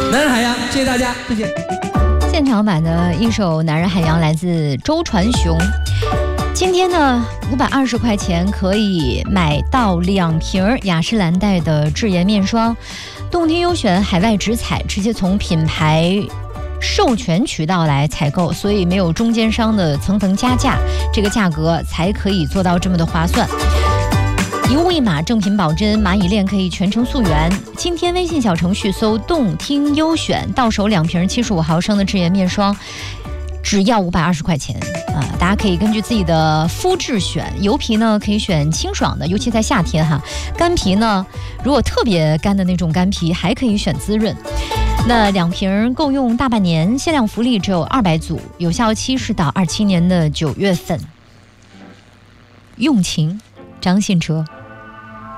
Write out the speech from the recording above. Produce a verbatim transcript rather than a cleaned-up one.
男人海洋，谢谢大家，谢谢。 现场版的一首《男人海洋》来自周传雄。今天呢，五百二十块钱可以买到两瓶雅诗兰黛的智妍面霜，动听优选海外直采，直接从品牌授权渠道来采购，所以没有中间商的层层加价，这个价格才可以做到这么的划算。一物一码，正品保真，蚂蚁链可以全程溯源。今天微信小程序搜动听优选，到手两瓶七十五毫升的智妍面霜，只要五百二十块钱啊、呃！大家可以根据自己的肤质选，油皮呢可以选清爽的，尤其在夏天哈。干皮呢，如果特别干的那种干皮，还可以选滋润。那两瓶够用大半年，限量福利只有二百组，有效期是到二七年的九月份。用情，张信哲。